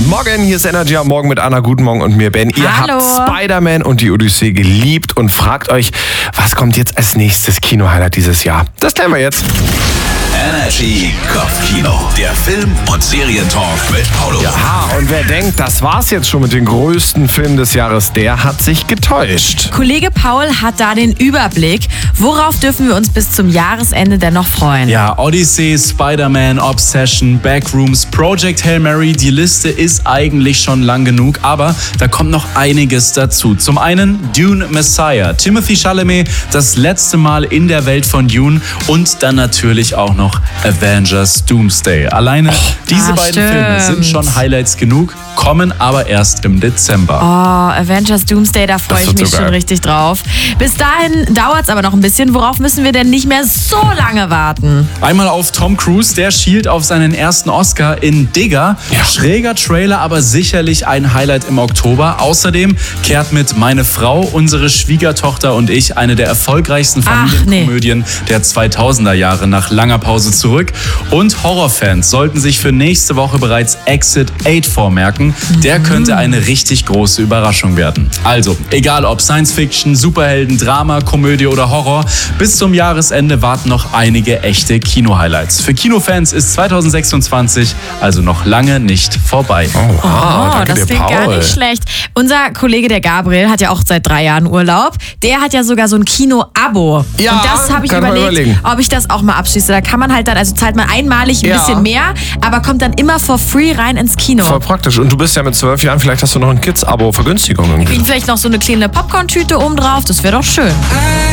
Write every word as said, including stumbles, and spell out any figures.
Morgen, hier ist Energy am Morgen mit Anna. Guten Morgen und mir, Ben. Ihr Hallo. habt Spider-Man und die Odyssee geliebt und fragt euch, was kommt jetzt als nächstes Kino-Highlight dieses Jahr? Das klären wir jetzt. Energy Kopfkino, der Film- und Serientalk mit Paulo. Aha, und wer denkt, das war's jetzt schon mit den größten Filmen des Jahres, der hat sich getäuscht. Kollege Paul hat da den Überblick. Worauf dürfen wir uns bis zum Jahresende denn noch freuen? Ja, Odyssey, Spider-Man, Obsession, Backrooms, Project Hail Mary, die Liste ist eigentlich schon lang genug, aber da kommt noch einiges dazu. Zum einen Dune Messiah, Timothée Chalamet, das letzte Mal in der Welt von Dune und dann natürlich auch noch Avengers Doomsday. Alleine oh, diese ah, beiden stimmt. Filme sind schon Highlights genug, kommen aber erst im Dezember. Oh, Avengers Doomsday, da freue ich mich so schon richtig drauf. Bis dahin dauert es aber noch ein bisschen. Worauf müssen wir denn nicht mehr so lange warten? Einmal auf Tom Cruise, der schielt auf seinen ersten Oscar in Digger. Ja. Schräger Trailer, aber sicherlich ein Highlight im Oktober. Außerdem kehrt mit Meine Frau, unsere Schwiegertochter und ich eine der erfolgreichsten Familienkomödien nee. der zweitausender Jahre nach langer Pause zurück. Und Horrorfans sollten sich für nächste Woche bereits Exit acht vormerken. Der könnte eine richtig große Überraschung werden. Also, egal ob Science Fiction, Superhelden, Drama, Komödie oder Horror, bis zum Jahresende warten noch einige echte Kino-Highlights. Für Kinofans ist zweitausendsechsundzwanzig also noch lange nicht vorbei. Oh, wow, Oh, danke das dir, klingt Paul. gar nicht schlecht. Unser Kollege, der Gabriel, hat ja auch seit drei Jahren Urlaub. Der hat ja sogar so ein Kino-Abo. Ja, und das habe ich kann man überlegt, überlegen. ob ich das auch mal abschließe. Da kann man halt dann, also zahlt man einmalig ein Ja. bisschen mehr, aber kommt dann immer for free rein ins Kino. Voll praktisch. Und du bist ja mit zwölf Jahren, vielleicht hast du noch ein Kids-Abo, Vergünstigung irgendwie. Kriegen vielleicht noch so eine kleine Popcorn-Tüte oben drauf. Das wäre doch schön.